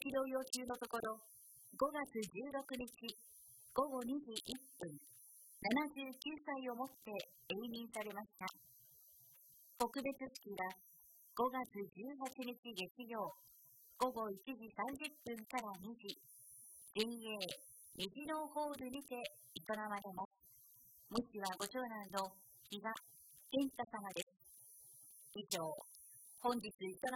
療養中のところ、5月16日午後2時1分、79歳をもって永眠されました。告別式は5月18日月曜、午後1時30分から2時、全英虹のホールにて営まれます。もしはご長男の比嘉健太様です。以上、本日営